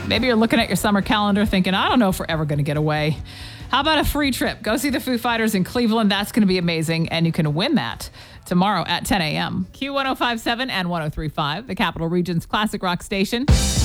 Maybe you're looking at your summer calendar thinking, I don't know if we're ever going to get away. How about a free trip? Go see the Foo Fighters in Cleveland. That's going to be amazing. And you can win that tomorrow at 10 a.m. Q1057 and 1035, the Capital Region's classic rock station.